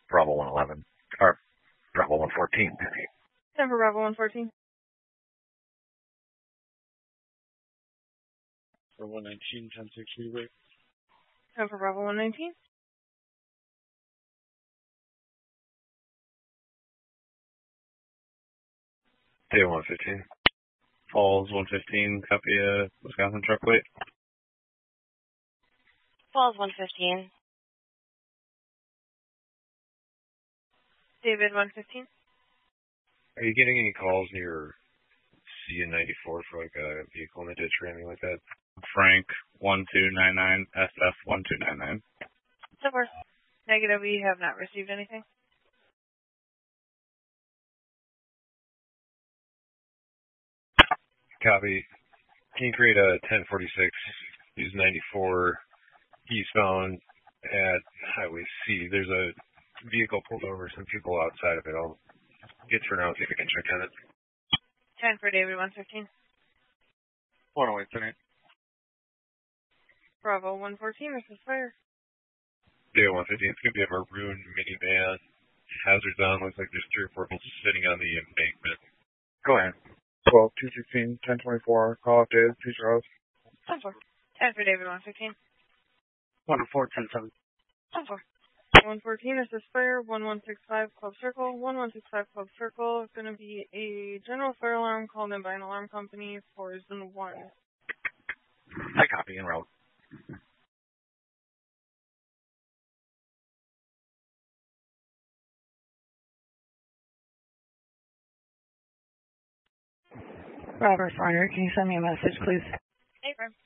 Bravo 111. Or Bravo 114. 10 for Bravo 114. For 119, 10-6, wait. 10 for Bravo 119. Day 115. Falls 115, copy Wisconsin truck weight. Falls 115. David 115. Are you getting any calls near CN94 for like a vehicle in the ditch or anything like that? Frank 1299, SF 1299. So far. Negative, we have not received anything. Copy. Can you create a 1046, use 94 eastbound at Highway C? There's a vehicle pulled over, some people outside of it. I'll get for now, see if I can check on it. 10 for David 115. 108 tonight. Bravo 114, this is fire. Day 115, it's going to be a maroon minivan. Hazards on, looks like there's 3 or 4 people sitting on the embankment. Go ahead. 12-216, 1024, call up David, Future House. 10 for. 10 for David 115. 104, 10-7. 10 for. 114, this is fire. 1165 Club Circle. 1165 Club Circle is going to be a general fire alarm called in by an alarm company for Zone 1. I copy en route. Robert Farner, can you send me a message, please? Hey, Brian.